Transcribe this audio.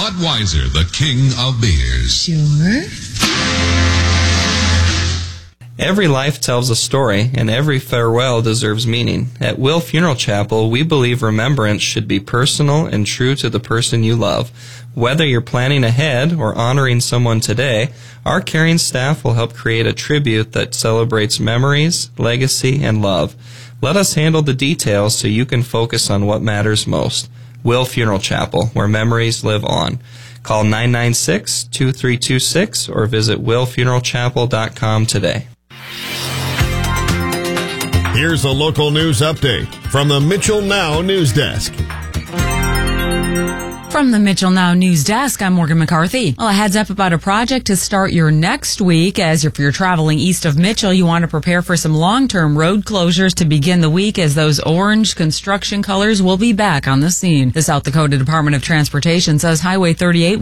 Budweiser, the king of beers. Sure. Every life tells a story, and every farewell deserves meaning. At Will Funeral Chapel, we believe remembrance should be personal and true to the person you love. Whether you're planning ahead or honoring someone today, our caring staff will help create a tribute that celebrates memories, legacy, and love. Let us handle the details so you can focus on what matters most. Will Funeral Chapel, where memories live on. Call 996-2326 or visit willfuneralchapel.com today. Here's a local news update from the Mitchell Now News Desk. From the Mitchell Now News Desk, I'm Morgan McCarthy. Well, a heads up about a project to start your next week. As if you're traveling east of Mitchell, you want to prepare for some long-term road closures to begin the week, as those orange construction colors will be back on the scene. The South Dakota Department of Transportation says Highway 38